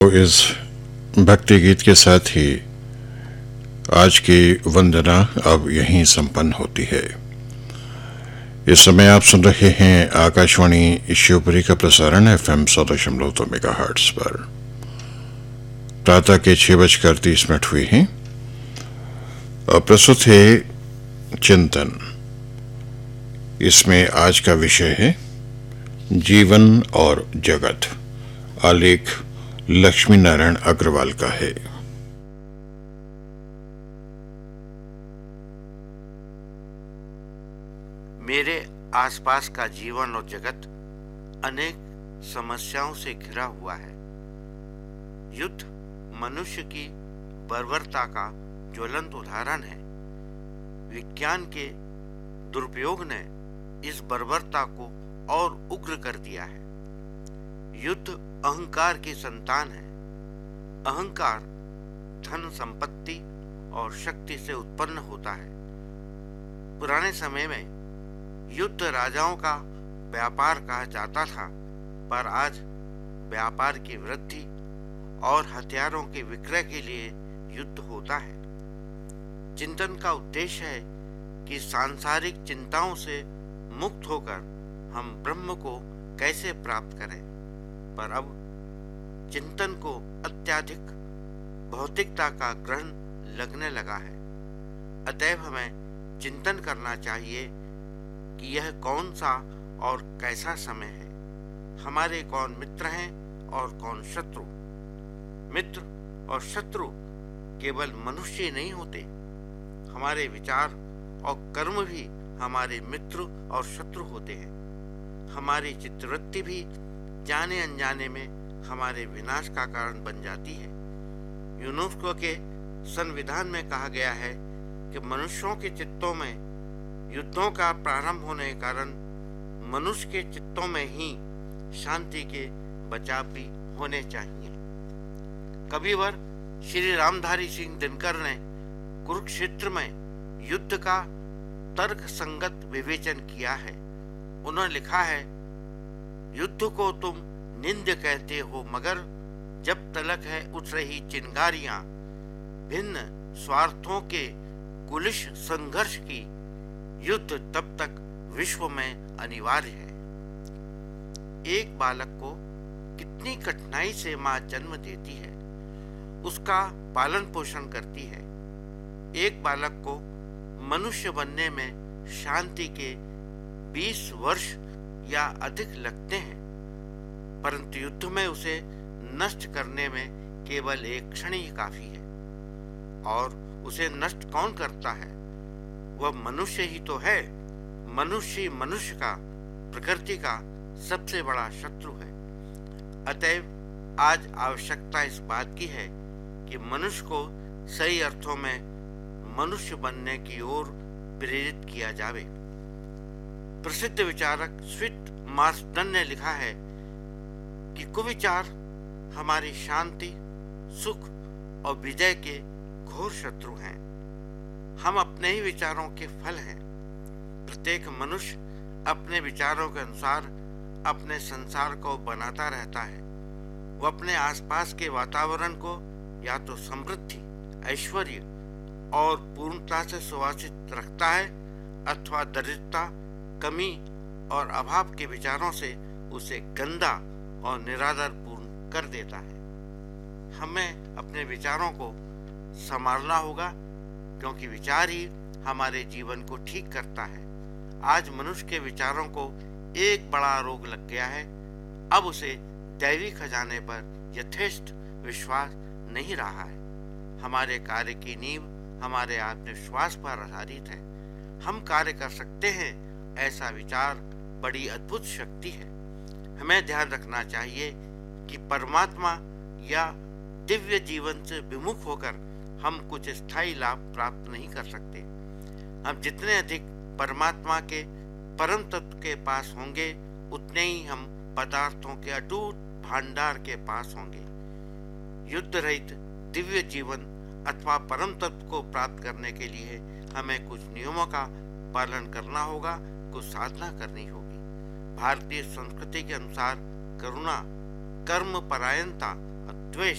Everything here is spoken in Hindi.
तो इस भक्ति गीत के साथ ही आज की वंदना अब यहीं संपन्न होती है। इस समय आप सुन रहे हैं आकाशवाणी शिवपुरी का प्रसारण FM 100.2 मेगाहर्ट्ज पर। प्रातः के 6:30 हुए हैं और प्रस्तुत है चिंतन। इसमें आज का विषय है जीवन और जगत। आलेख लक्ष्मी नारायण अग्रवाल का है। मेरे आसपास का जीवन और जगत अनेक समस्याओं से घिरा हुआ है। युद्ध मनुष्य की बर्बरता का ज्वलंत उदाहरण है। विज्ञान के दुरुपयोग ने इस बर्बरता को और उग्र कर दिया है। युद्ध अहंकार की संतान है। अहंकार धन, संपत्ति और शक्ति से उत्पन्न होता है। पुराने समय में युद्ध राजाओं का व्यापार कहा जाता था, पर आज व्यापार की वृद्धि और हथियारों के विक्रय के लिए युद्ध होता है। चिंतन का उद्देश्य है कि सांसारिक चिंताओं से मुक्त होकर हम ब्रह्म को कैसे प्राप्त करें, पर अब चिंतन को अत्यधिक भौतिकता का ग्रहण लगने लगा है। अतएव हमें चिंतन करना चाहिए कि यह कौन सा और कैसा समय है, हमारे कौन मित्र हैं और कौन शत्रु। मित्र और शत्रु केवल मनुष्य ही नहीं होते, हमारे विचार और कर्म भी हमारे मित्र और शत्रु होते हैं। हमारी चित्तवृत्ति भी जाने अनजाने में हमारे विनाश का कारण बन जाती है। यूनेस्को के संविधान में कहा गया है कि मनुष्यों के चित्तों में युद्धों का प्रारंभ होने के कारण मनुष्य के चित्तों में ही शांति के बचाव भी होने चाहिए। कविवर श्री रामधारी सिंह दिनकर ने कुरुक्षेत्र में युद्ध का तर्क संगत विवेचन किया है। उन्होंने लिखा है, युद्ध को तुम निंद कहते हो, मगर जब तलक है उठ रही चिंगारियां, भिन्न स्वार्थों के कुलिश संघर्ष की, युद्ध तब तक विश्व में अनिवार्य है। एक बालक को कितनी कठिनाई से मां जन्म देती है, उसका पालन पोषण करती है। एक बालक को मनुष्य बनने में शांति के 20 वर्ष या अधिक लगते हैं, परंतु युद्ध में उसे नष्ट करने में केवल एक क्षण ही काफी है। और उसे नष्ट कौन करता है? वह मनुष्य ही तो है। मनुष्य का, प्रकृति का सबसे बड़ा शत्रु है। अतएव आज आवश्यकता इस बात की है कि मनुष्य को सही अर्थों में मनुष्य बनने की ओर प्रेरित किया जावे। प्रसिद्ध विचारक स्वीट मार्सडन ने लिखा है कि कुविचार हमारी शांति, सुख और विजय के घोर शत्रु हैं। हम अपने ही विचारों के फल हैं। प्रत्येक मनुष्य अपने विचारों के अनुसार अपने संसार को बनाता रहता है। वो अपने आसपास के वातावरण को या तो समृद्धि, ऐश्वर्य और पूर्णता से सुवासित रखता है, अथवा दरिद्रता, कमी और अभाव के विचारों से उसे गंदा और निरादरपूर्ण कर देता है। हमें अपने विचारों को संभालना होगा, क्योंकि विचार ही हमारे जीवन को ठीक करता है। आज मनुष्य के विचारों को एक बड़ा रोग लग गया है। अब उसे दैवी खजाने पर यथेष्ट विश्वास नहीं रहा है। हमारे कार्य की नींव हमारे आत्मविश्वास पर आधारित है। हम कार्य कर सकते हैं, ऐसा विचार बड़ी अद्भुत शक्ति है। हमें ध्यान रखना चाहिए कि परमात्मा या दिव्य जीवन से विमुख होकर हम कुछ स्थायी लाभ प्राप्त नहीं कर सकते। हम जितने अधिक परमात्मा के परम तत्व के पास होंगे, उतने ही हम पदार्थों के अटूट भंडार के पास होंगे। युद्ध रहित दिव्य जीवन अथवा परम तत्व को प्राप्त करने के लिए हमें कुछ नियमों का पालन करना होगा, कुछ साधना करनी होगी। भारतीय संस्कृति के अनुसार करुणा, कर्म परायणता द्वेष